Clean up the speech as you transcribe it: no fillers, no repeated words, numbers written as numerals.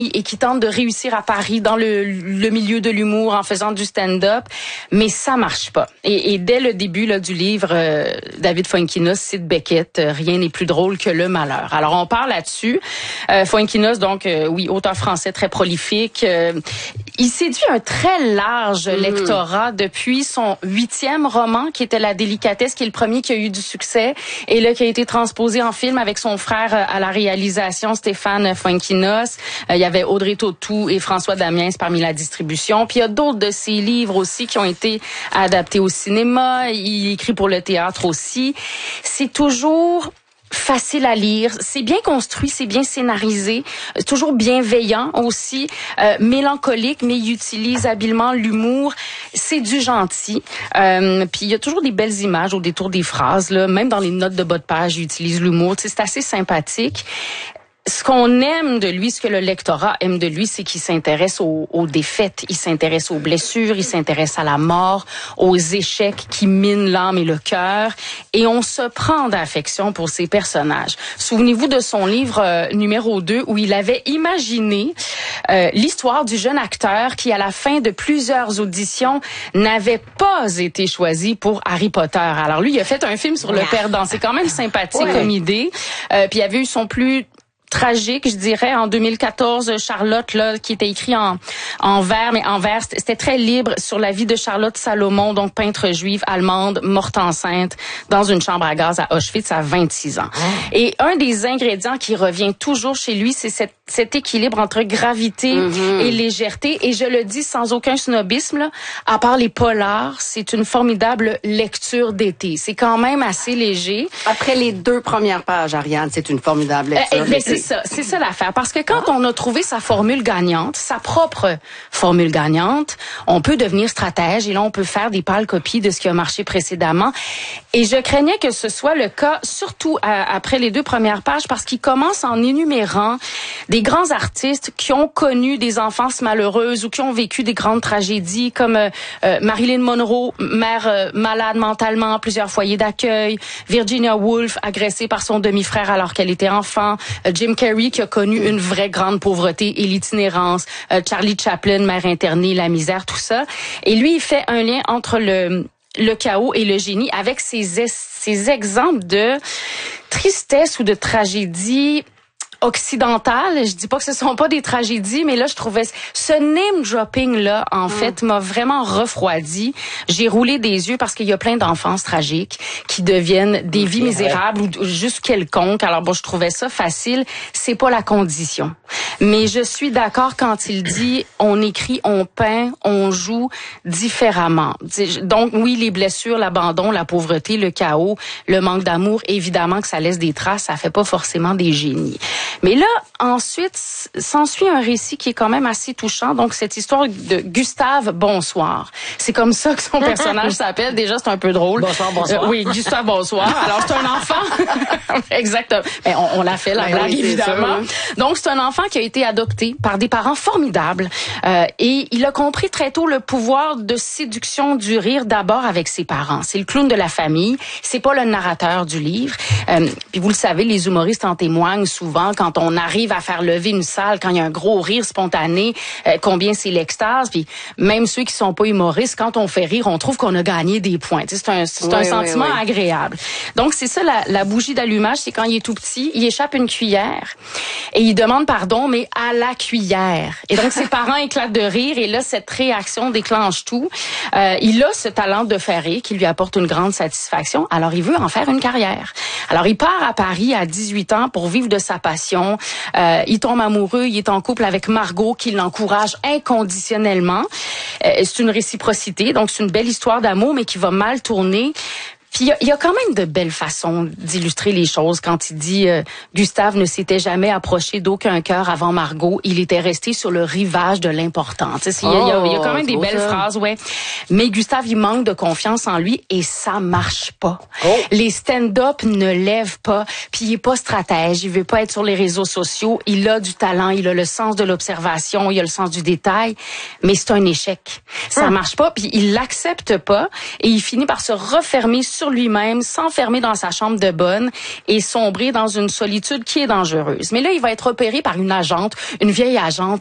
et qui tente de réussir à Paris dans le milieu de l'humour en faisant du stand-up, mais ça marche pas. Et dès le début là, du livre, David Fuenquinos cite Beckett, rien n'est plus drôle que le malheur. Alors on parle là-dessus. Fuenquinos, donc oui, auteur français très prolifique. Il séduit un très large lectorat depuis son 8e roman, qui était La Délicatesse, qui est le premier qui a eu du succès, et là qui a été transposé en film avec son frère à la réalisation, Stéphane Fuenquinos. Il y avait Audrey Tautou et François Damiens parmi la distribution. Puis il y a d'autres de ses livres aussi qui ont été adaptés au cinéma. Il écrit pour le théâtre aussi. C'est toujours facile à lire, c'est bien construit, c'est bien scénarisé, toujours bienveillant aussi, mélancolique, mais il utilise habilement l'humour. C'est du gentil. Puis il y a toujours des belles images au détour des phrases, là. Même dans les notes de bas de page, il utilise l'humour. Tu sais, c'est assez sympathique. Ce qu'on aime de lui, ce que le lectorat aime de lui, c'est qu'il s'intéresse aux défaites, il s'intéresse aux blessures, il s'intéresse à la mort, aux échecs qui minent l'âme et le cœur, et on se prend d'affection pour ces personnages. Souvenez-vous de son livre numéro 2, où il avait imaginé l'histoire du jeune acteur qui, à la fin de plusieurs auditions, n'avait pas été choisi pour Harry Potter. Alors lui, il a fait un film sur le perdant. C'est quand même sympathique comme idée. Puis il avait eu son plus tragique, je dirais, en 2014, Charlotte, là, qui était écrit en vers, mais en vers, c'était très libre, sur la vie de Charlotte Salomon, donc peintre juive allemande, morte enceinte dans une chambre à gaz à Auschwitz à 26 ans. Et un des ingrédients qui revient toujours chez lui, c'est cet équilibre entre gravité et légèreté. Et je le dis sans aucun snobisme, là, à part les polars, c'est une formidable lecture d'été. C'est quand même assez léger. Après les 2 premières pages, Ariane, c'est une formidable lecture d'été. C'est ça l'affaire. Parce que quand on a trouvé sa formule gagnante, sa propre formule gagnante, on peut devenir stratège et là, on peut faire des pâles copies de ce qui a marché précédemment. Et je craignais que ce soit le cas, surtout après les 2 premières pages, parce qu'il commence en énumérant des grands artistes qui ont connu des enfances malheureuses ou qui ont vécu des grandes tragédies, comme Marilyn Monroe, mère malade mentalement, plusieurs foyers d'accueil, Virginia Woolf, agressée par son demi-frère alors qu'elle était enfant, Jim Carrey qui a connu une vraie grande pauvreté et l'itinérance, Charlie Chaplin, mère internée, la misère, tout ça. Et lui, il fait un lien entre le chaos et le génie avec ces exemples de tristesse ou de tragédie occidentale. Je dis pas que ce sont pas des tragédies, mais là, je trouvais ce name-dropping-là, en fait, m'a vraiment refroidi. J'ai roulé des yeux parce qu'il y a plein d'enfances tragiques qui deviennent des vies misérables ou juste quelconques. Alors, bon, je trouvais ça facile. C'est pas la condition. Mais je suis d'accord quand il dit on écrit, on peint, on joue différemment. Donc, oui, les blessures, l'abandon, la pauvreté, le chaos, le manque d'amour, évidemment que ça laisse des traces, ça fait pas forcément des génies. Mais là, ensuite, s'ensuit un récit qui est quand même assez touchant. Donc, cette histoire de Gustave Bonsoir. C'est comme ça que son personnage s'appelle. Déjà, c'est un peu drôle. Bonsoir. Oui, Gustave Bonsoir. Alors, c'est un enfant. Exactement. Ben, on l'a fait, la blague, évidemment. Donc, c'est un enfant qui a été adopté par des parents formidables. Et il a compris très tôt le pouvoir de séduction du rire d'abord avec ses parents. C'est le clown de la famille. C'est pas le narrateur du livre. Puis vous le savez, les humoristes en témoignent souvent. Quand on arrive à faire lever une salle, quand il y a un gros rire spontané, combien c'est l'extase. Puis même ceux qui sont pas humoristes, quand on fait rire, on trouve qu'on a gagné des points. C'est un sentiment agréable. Donc c'est ça la bougie d'allumage, c'est quand il est tout petit, il échappe une cuillère et il demande pardon, mais à la cuillère. Et donc ses parents éclatent de rire et là cette réaction déclenche tout. Il a ce talent de faire rire qui lui apporte une grande satisfaction. Alors il veut en faire une carrière. Alors il part à Paris à 18 ans pour vivre de sa passion. Il tombe amoureux, il est en couple avec Margot qui l'encourage inconditionnellement. C'est une réciprocité, donc c'est une belle histoire d'amour, mais qui va mal tourner. Puis il y a quand même de belles façons d'illustrer les choses quand il dit Gustave ne s'était jamais approché d'aucun cœur avant Margot, il était resté sur le rivage de l'important. Il y a quand même des belles phrases, ouais. Mais Gustave, il manque de confiance en lui et ça marche pas. Les stand-up ne lèvent pas, puis il est pas stratège, il veut pas être sur les réseaux sociaux, il a du talent, il a le sens de l'observation, il a le sens du détail, mais c'est un échec. Ça marche pas, puis il l'accepte pas et il finit par se refermer sur lui-même, s'enfermer dans sa chambre de bonne et sombrer dans une solitude qui est dangereuse. Mais là, il va être opéré par une agente, une vieille agente